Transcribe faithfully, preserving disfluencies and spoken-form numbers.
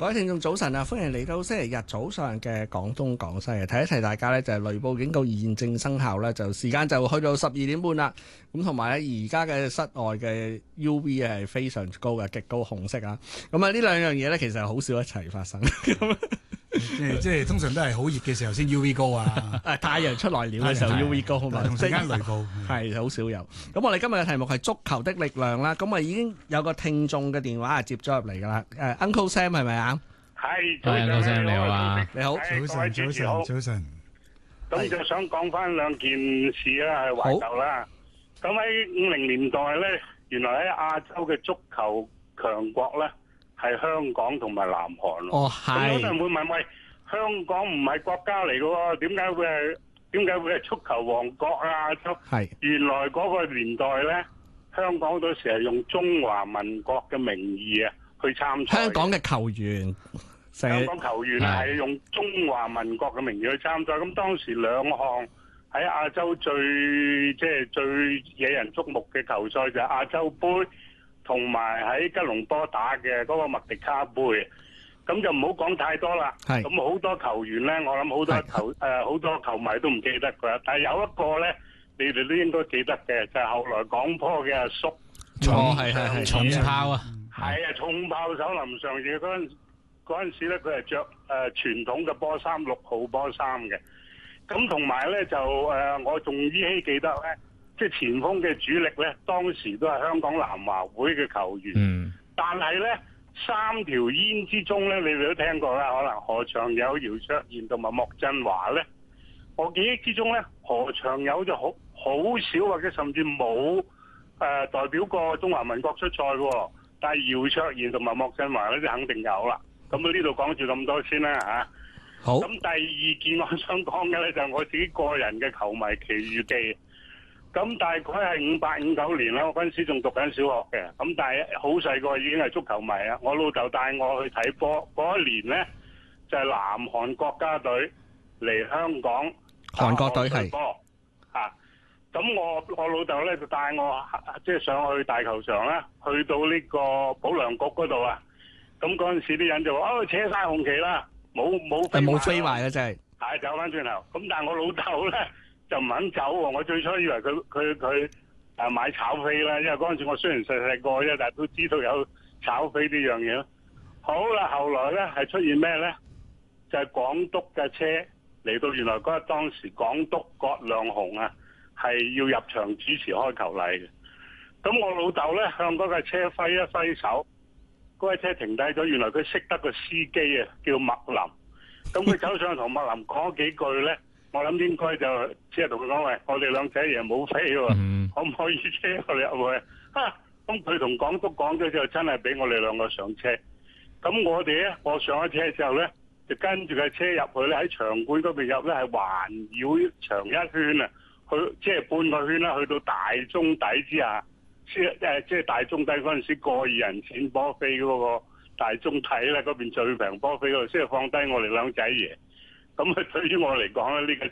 各位聽眾早晨啊，歡迎嚟到星期日早上嘅廣東廣西啊！提一提大家呢，就係雷暴警告現正生效呢，就時間就去到十二點半啦。咁同埋呢，而家嘅室外嘅 U V 係非常高嘅，極高紅色啊！咁啊，呢兩樣嘢呢，其實好少一齊發生。 即係即係通常都係好熱嘅時候先 U V 高啊！ 太陽出來了嘅時候 U V 高啊嘛， 同時間雷暴係好少有。咁我哋今日嘅題目係足球的力量啦。咁啊已經有個聽眾嘅電話係接咗入嚟㗎啦。誒 Uncle Sam 係咪啊？ 係， 早晨 Uncle Sam 你好啊！ 你好， 早晨早晨早晨。 咁就想講翻兩件事啦，係懷舊啦。咁喺五零年代咧，原來喺亞洲嘅足球強國咧係香港同埋南韓。 哦， 係。咁有人會問：喂，香港唔係國家嚟嘅喎，點解會係點解會係足球王國啊？ 係。 原來嗰個年代咧，香港嗰時係用中華民國嘅名義啊去參賽。 香港嘅球員。 香港球員係用中華民國嘅名義去參賽，咁當時兩項喺亞洲最即係最惹人矚目嘅球賽就係亞洲杯，同埋喺吉隆坡打嘅嗰個麥迪卡杯。咁就唔好講太多啦。咁好多球員呢，我諗好多球誒好多球迷都唔記得㗎。但係有一個呢，你哋都應該記得嘅，就係後來港波嘅阿叔。 重係係係重炮啊！ 係啊，重炮手林尚義嗰陣。嗰陣時咧，佢係着誒傳統嘅波衫，六號波衫嘅。咁同埋咧就誒、呃，我仲依稀記得咧，即係前鋒嘅主力咧，當時都係香港南華會嘅球員。嗯。但係咧，三條煙之中咧，你哋都聽過啦，可能何長友、姚卓然同埋莫振華咧。我記憶之中咧，何長友就好好少或者甚至冇誒、呃、代表過中華民國出賽喎。但係姚卓然同埋莫振華咧就肯定有啦。咁啊呢度講住咁多先啦嚇。 好。咁第二件我想講嘅咧就係我自己個人嘅球迷奇遇記。咁大概係五八五九年啦，我嗰陣時仲讀緊小學嘅。咁但係好細個已經係足球迷啊！我老豆帶我去睇波，嗰一年咧就係南韓國家隊嚟香港。 韓國隊係。 波嚇。咁我我老豆咧就帶我即係上去大球場啦，去到呢個保良局嗰度啊。咁嗰陣時啲人就話：哦，扯晒紅旗啦，冇冇飛。 冇飛埋嘅真係。 係走翻轉頭。咁但係我老豆咧就唔肯走喎。我最初以為佢佢佢誒買炒飛啦，因為嗰陣時我雖然細細個啫，但係都知道有炒飛呢樣嘢咯。好啦，後來咧係出現咩咧？就係港督嘅車嚟到，原來嗰日當時港督葛量洪啊係要入場主持開球禮嘅。咁我老豆咧向嗰架車揮一揮手。嗰架車停低咗，原來佢識得個司機啊，叫麥林。咁佢走上去同麥林講幾句咧，我諗應該就即係同佢講：喂，我哋兩仔爺冇飛喎，嗯、可唔可以車我哋入去？嚇！咁佢同港督講咗之後，真係俾我哋兩個上車。咁我哋咧，我上咗車之後咧，就跟住架車入去咧，喺場館嗰邊入咧，係環繞場一圈啊，去即係半個圈啦，去到大中底之下。即係即係大中底嗰陣時過二人錢波飛嗰個大中底咧，嗰邊最平波飛嗰度，先係放低我哋兩仔爺。咁啊，對於我嚟講咧，呢、這個